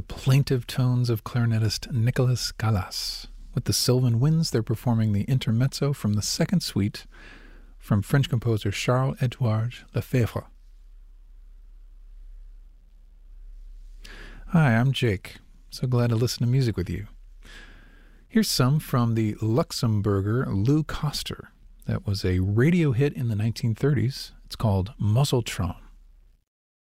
plaintive tones of clarinetist Nicolas Callas. With the Sylvan Winds, they're performing the intermezzo from the second suite from French composer Charles-Édouard Lefebvre. Hi, I'm Jake. So glad to listen to music with you. Here's some from the Luxembourger Lou Koster. That was a radio hit in the 1930s. It's called Muzzletron.